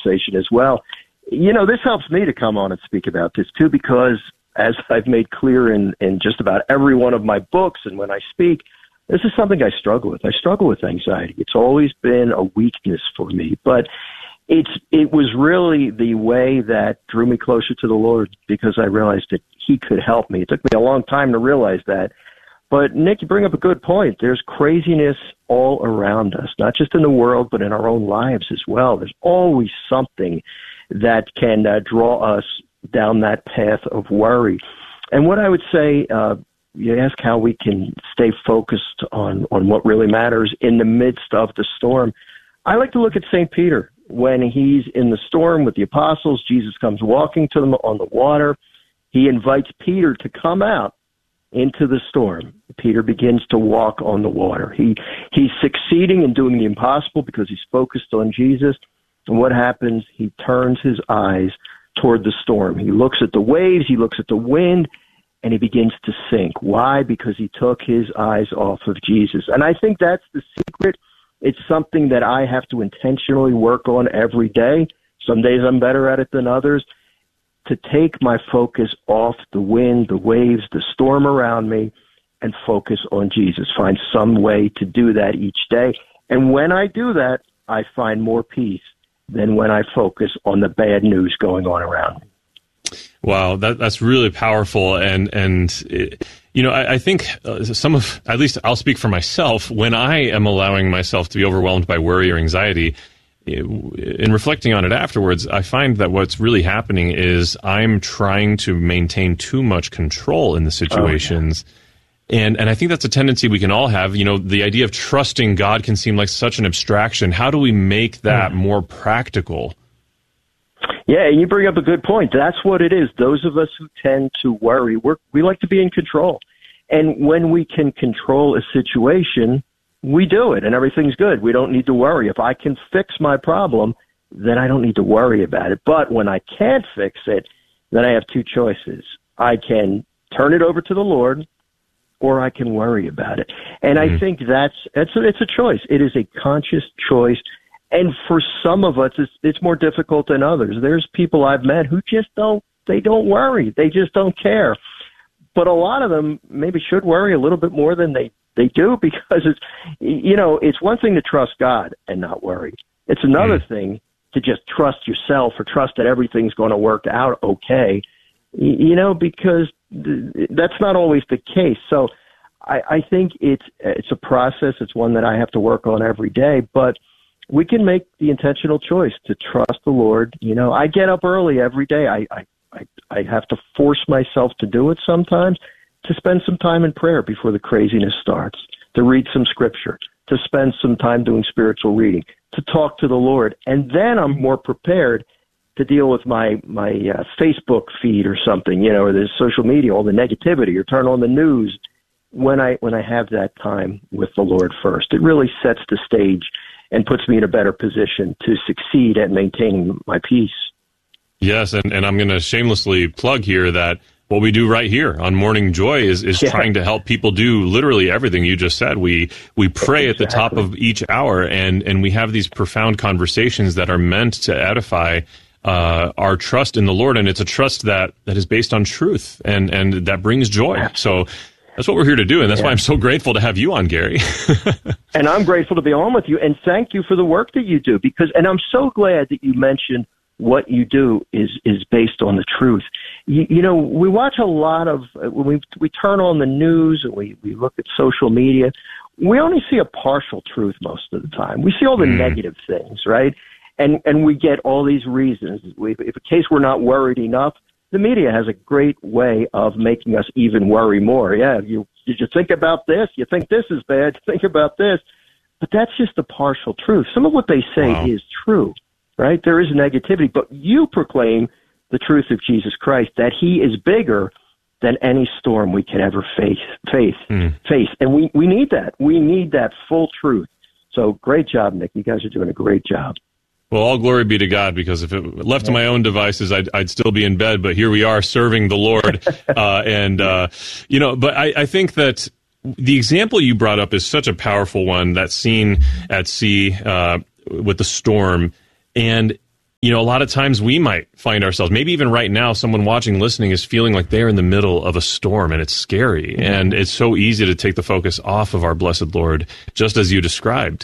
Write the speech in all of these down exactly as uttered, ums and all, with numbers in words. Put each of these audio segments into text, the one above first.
conversation as well. You know, this helps me to come on and speak about this, too, because as I've made clear in, in just about every one of my books and when I speak, this is something I struggle with. I struggle with anxiety. It's always been a weakness for me, but it's it was really the way that drew me closer to the Lord because I realized that he could help me. It took me a long time to realize that. But, Nick, you bring up a good point. There's craziness all around us, not just in the world, but in our own lives as well. There's always something that can uh, draw us down that path of worry. And what I would say, uh, you ask how we can stay focused on, on what really matters in the midst of the storm. I like to look at Saint Peter. When he's in the storm with the apostles, Jesus comes walking to them on the water. He invites Peter to come out into the storm. Peter begins to walk on the water. He he's succeeding in doing the impossible because he's focused on Jesus. And what happens? He turns his eyes toward the storm. He looks at the waves, he looks at the wind, and he begins to sink. Why? Because he took his eyes off of Jesus. And I think that's the secret. It's something that I have to intentionally work on every day. Some days I'm better at it than others. To take my focus off the wind, the waves, the storm around me, and focus on Jesus. Find some way to do that each day. And when I do that, I find more peace than when I focus on the bad news going on around me. Wow, that, that's really powerful. And, and it, you know, I, I think uh, some of, at least I'll speak for myself, when I am allowing myself to be overwhelmed by worry or anxiety, in reflecting on it afterwards, I find that what's really happening is I'm trying to maintain too much control in the situations. Oh, yeah. And and I think that's a tendency we can all have. You know, the idea of trusting God can seem like such an abstraction. How do we make that mm. more practical? Yeah, and you bring up a good point. That's what it is. Those of us who tend to worry, we're, we like to be in control. And when we can control a situation, we do it, and everything's good. We don't need to worry. If I can fix my problem, then I don't need to worry about it. But when I can't fix it, then I have two choices. I can turn it over to the Lord, or I can worry about it. And mm-hmm. I think that's, that's a, it's a choice. It is a conscious choice. And for some of us, it's, it's more difficult than others. There's people I've met who just don't, they don't worry. They just don't care. But a lot of them maybe should worry a little bit more than they, they do, because it's, you know, it's one thing to trust God and not worry. It's another mm. thing to just trust yourself or trust that everything's going to work out okay, you know, because th- that's not always the case. So I, I think it's, it's a process. It's one that I have to work on every day, but we can make the intentional choice to trust the Lord. You know, I get up early every day. I, I, I, I have to force myself to do it sometimes, to spend some time in prayer before the craziness starts, to read some scripture, to spend some time doing spiritual reading, to talk to the Lord. And then I'm more prepared to deal with my, my uh, Facebook feed or something, you know, or the social media, all the negativity, or turn on the news when I, when I have that time with the Lord first. It really sets the stage and puts me in a better position to succeed at maintaining my peace. Yes, and, and I'm going to shamelessly plug here that what we do right here on Morning Joy is, is yeah. trying to help people do literally everything you just said. We we pray exactly. at the top of each hour, and, and we have these profound conversations that are meant to edify uh, our trust in the Lord, and it's a trust that, that is based on truth, and, and that brings joy. Absolutely. So that's what we're here to do, and that's yeah. why I'm so grateful to have you on, Gary. And I'm grateful to be on with you, and thank you for the work that you do, because, and I'm so glad that you mentioned what you do is, is based on the truth. You, you know, we watch a lot of, when we, we turn on the news and we, we look at social media, we only see a partial truth most of the time. We see all the mm. negative things, right? And, and we get all these reasons. We, if a case we're not worried enough, the media has a great way of making us even worry more. Yeah, you, did you think about this? You think this is bad? Think about this. But that's just a partial truth. Some of what they say wow. is true. Right? There is negativity, but you proclaim the truth of Jesus Christ, that he is bigger than any storm we can ever face, face, mm. face. And we, we need that. We need that full truth. So great job, Nick. You guys are doing a great job. Well, all glory be to God, because if it left to my own devices, I'd, I'd still be in bed, but here we are serving the Lord. uh, and, uh, you know, but I, I think that the example you brought up is such a powerful one, that scene at sea uh, with the storm. And you know, a lot of times we might find ourselves, maybe even right now, someone watching, listening is feeling like they're in the middle of a storm and it's scary. Mm-hmm. And it's so easy to take the focus off of our blessed Lord, just as you described.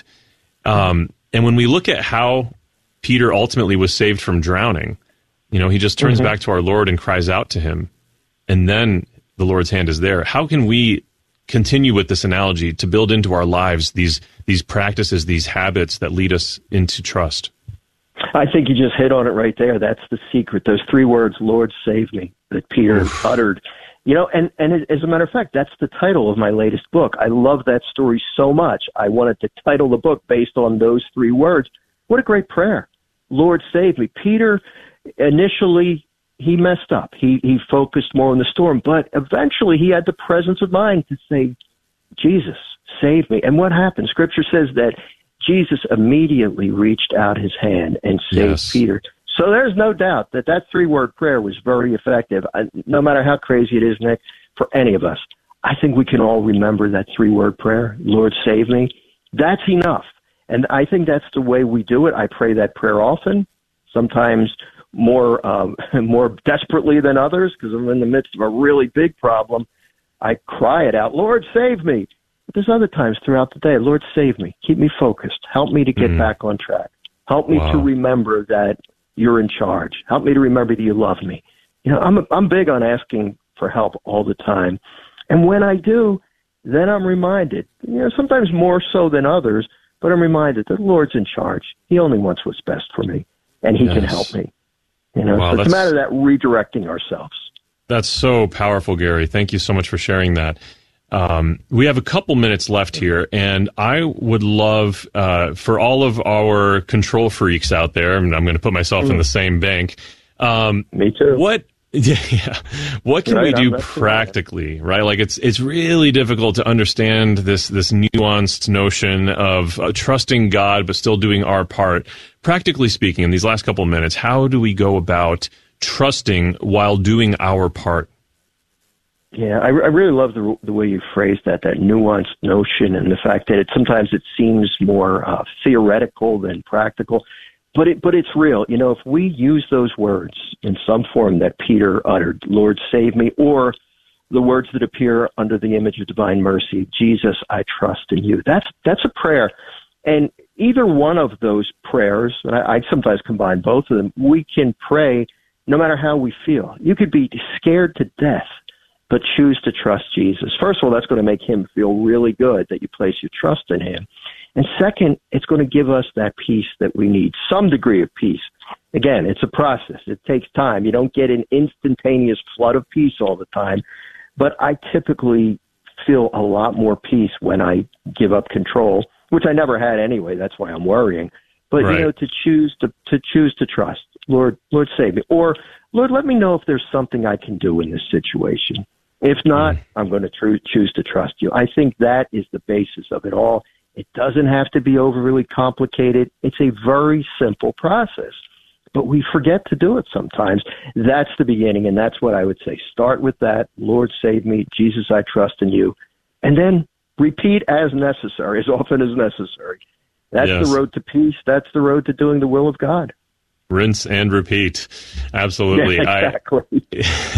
Um, and when we look at how Peter ultimately was saved from drowning, you know, he just turns mm-hmm. back to our Lord and cries out to him. And then the Lord's hand is there. How can we continue with this analogy to build into our lives these these practices, these habits that lead us into trust? I think you just hit on it right there. That's the secret. Those three words, Lord, save me, that Peter Oof. uttered. You know, and, and as a matter of fact, that's the title of my latest book. I love that story so much. I wanted to title the book based on those three words. What a great prayer. Lord, save me. Peter, initially, he messed up. He he focused more on the storm, but eventually he had the presence of mind to say, Jesus, save me. And what happened? Scripture says that Jesus immediately reached out his hand and saved yes. Peter. So there's no doubt that that three-word prayer was very effective. I, no matter how crazy it is, Nick, for any of us, I think we can all remember that three-word prayer, Lord, save me. That's enough. And I think that's the way we do it. I pray that prayer often, sometimes more um, more desperately than others, because I'm in the midst of a really big problem. I cry it out, Lord, save me. But there's other times throughout the day, Lord, save me. Keep me focused. Help me to get mm. back on track. Help me wow. to remember that you're in charge. Help me to remember that you love me. You know, I'm I'm big on asking for help all the time. And when I do, then I'm reminded, you know, sometimes more so than others, but I'm reminded that the Lord's in charge. He only wants what's best for me, and he yes. can help me. You know, wow, so it's a matter of that redirecting ourselves. That's so powerful, Gary. Thank you so much for sharing that. Um, we have a couple minutes left here, and I would love uh, for all of our control freaks out there, and I'm going to put myself mm. in the same bank. Um, Me too. What? Yeah. What can right, we do practically, right? Like it's it's really difficult to understand this this nuanced notion of uh, trusting God but still doing our part. Practically speaking, in these last couple of minutes, how do we go about trusting while doing our part? Yeah, I, I really love the the way you phrased that, that nuanced notion, and the fact that it sometimes it seems more uh, theoretical than practical. But it, but it's real. You know, if we use those words in some form that Peter uttered, Lord, save me, or the words that appear under the image of divine mercy, Jesus, I trust in you. That's that's a prayer. And either one of those prayers, and I, I sometimes combine both of them, we can pray no matter how we feel. You could be scared to death, but choose to trust Jesus. First of all, that's going to make him feel really good that you place your trust in him. And second, it's going to give us that peace that we need, some degree of peace. Again, it's a process. It takes time. You don't get an instantaneous flood of peace all the time. But I typically feel a lot more peace when I give up control, which I never had anyway. That's why I'm worrying. But, right. you know, to choose to, to choose to trust, Lord, Lord, save me. Or, Lord, let me know if there's something I can do in this situation. If not, mm. I'm going to tr- choose to trust you. I think that is the basis of it all. It doesn't have to be overly complicated. It's a very simple process, but we forget to do it sometimes. That's the beginning, and that's what I would say. Start with that. Lord, save me. Jesus, I trust in you. And then repeat as necessary, as often as necessary. That's yes. the road to peace. That's the road to doing the will of God. Rinse and repeat. Absolutely. Yeah, exactly.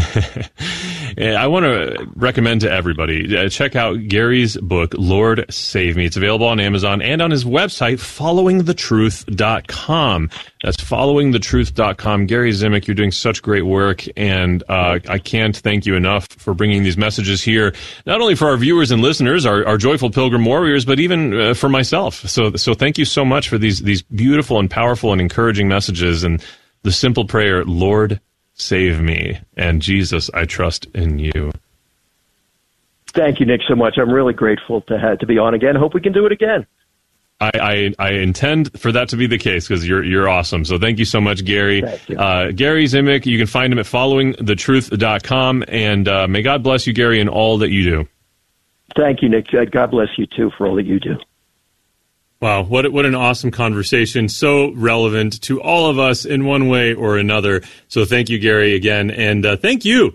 I, I want to recommend to everybody, uh, check out Gary's book, Lord Save Me. It's available on Amazon and on his website, following the truth dot com. That's following the truth dot com. Gary Zimak, you're doing such great work, and uh, I can't thank you enough for bringing these messages here, not only for our viewers and listeners, our, our joyful pilgrim warriors, but even uh, for myself. So, so thank you so much for these these beautiful and powerful and encouraging messages, and the simple prayer, Lord, save me, and Jesus, I trust in you. Thank you, Nick, so much. I'm really grateful to have, to be on again. Hope we can do it again. I, I, I intend for that to be the case, because you're you're awesome. So thank you so much, Gary. Thank you. Uh, Gary Zimak, you can find him at following the truth dot com, and uh, may God bless you, Gary, in all that you do. Thank you, Nick. God bless you, too, for all that you do. Wow, what what an awesome conversation. So relevant to all of us in one way or another. So thank you, Gary, again. And uh, thank you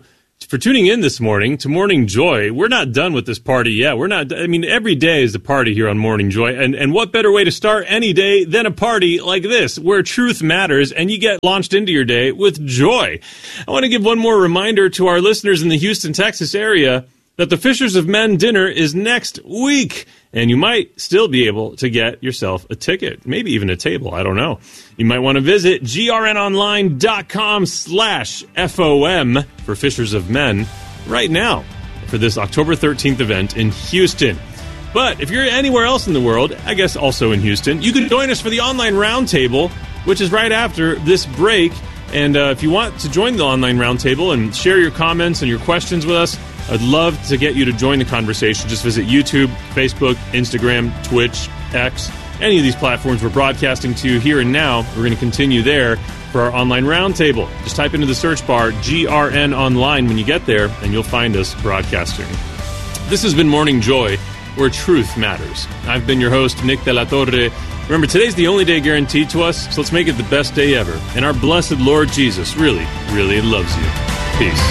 for tuning in this morning to Morning Joy. We're not done with this party yet. We're not, I mean, every day is the party here on Morning Joy. And, and what better way to start any day than a party like this, where truth matters and you get launched into your day with joy. I want to give one more reminder to our listeners in the Houston, Texas area that the Fishers of Men dinner is next week. And you might still be able to get yourself a ticket, maybe even a table. I don't know. You might want to visit grnonline.com slash FOM for Fishers of Men right now for this October thirteenth event in Houston. But if you're anywhere else in the world, I guess also in Houston, you can join us for the online roundtable, which is right after this break. And uh, if you want to join the online roundtable and share your comments and your questions with us, I'd love to get you to join the conversation. Just visit YouTube, Facebook, Instagram, Twitch, X, any of these platforms we're broadcasting to here and now. We're going to continue there for our online roundtable. Just type into the search bar G R N Online when you get there, and you'll find us broadcasting. This has been Morning Joy, where truth matters. I've been your host, Nick De La Torre. Remember, today's the only day guaranteed to us, so let's make it the best day ever. And our blessed Lord Jesus really, really loves you. Peace.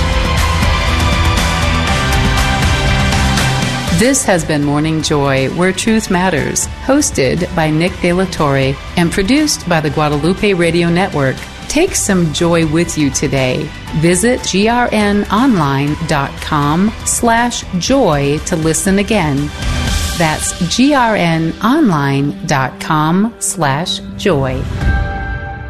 This has been Morning Joy, where truth matters, hosted by Nick De La Torre and produced by the Guadalupe Radio Network. Take some joy with you today. Visit grnonline.com slash joy to listen again. That's grnonline.com slash joy.